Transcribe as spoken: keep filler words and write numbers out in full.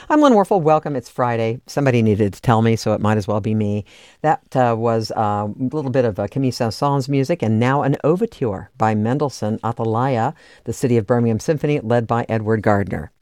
I'm Lynn Warfel. Welcome. It's Friday. Somebody needed to tell me, so it might as well be me. That uh, was uh, a little bit of uh, Camille Saint-Saëns music, and now an overture by Mendelssohn Atalaya, the City of Birmingham Symphony, led by Edward Gardner.